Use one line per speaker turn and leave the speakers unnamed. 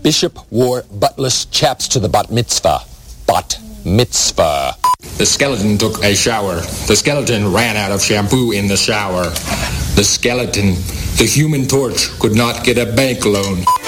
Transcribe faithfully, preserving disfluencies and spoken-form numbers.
bishop wore buttless chaps to the bat mitzvah. Bat mitzvah.
The skeleton took a shower. The skeleton ran out of shampoo in the shower. The skeleton, the human torch, could not get a bank loan.